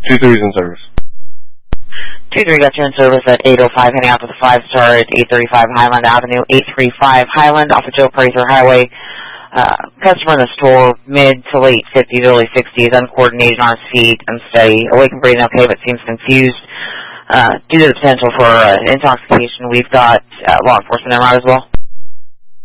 2-3's in service. 2-3 got you in service at 805, heading out to the 5-star at 835 Highland Avenue, 835 Highland off of Joe Fraser Highway. Customer in the store, mid to late 50s, early 60s, uncoordinated on his feet, unsteady, awake and breathing okay, but seems confused due to the potential for intoxication. We've got law enforcement in route as well.